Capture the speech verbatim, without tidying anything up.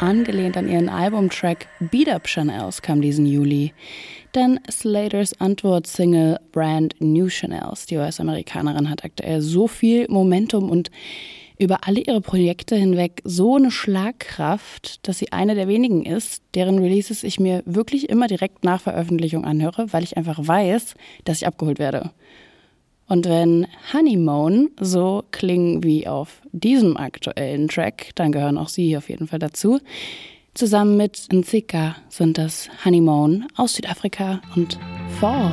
angelehnt an ihren Albumtrack Beat Up Chanels kam diesen Juli. Denn Slaters Antwortsingle Brand New Chanels, die U S-Amerikanerin, hat aktuell so viel Momentum und über alle ihre Projekte hinweg so eine Schlagkraft, dass sie eine der wenigen ist, deren Releases ich mir wirklich immer direkt nach Veröffentlichung anhöre, weil ich einfach weiß, dass ich abgeholt werde. Und wenn Honeymoon so klingen wie auf diesem aktuellen Track, dann gehören auch sie auf jeden Fall dazu. Zusammen mit Nzika sind das Honeymoon aus Südafrika und Fall.